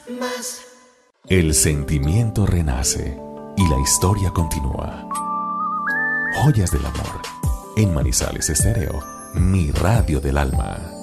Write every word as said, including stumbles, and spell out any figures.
más. El sentimiento renace y la historia continúa. Joyas del amor en Manizales Estéreo, mi radio del alma.